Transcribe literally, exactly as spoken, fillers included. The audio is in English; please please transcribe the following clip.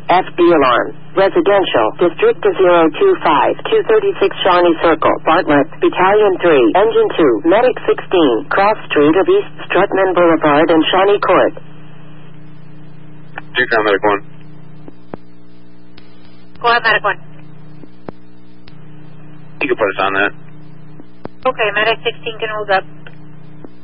F B alarm. Residential. District zero two five, two thirty-six Shawnee Circle, Bartlett, Battalion three, Engine two, Medic sixteen, Cross Street of East Strutman Boulevard and Shawnee Court. Take down Medic one. Go ahead, Medic one. You can put us on that. Okay, Medic sixteen can hold up.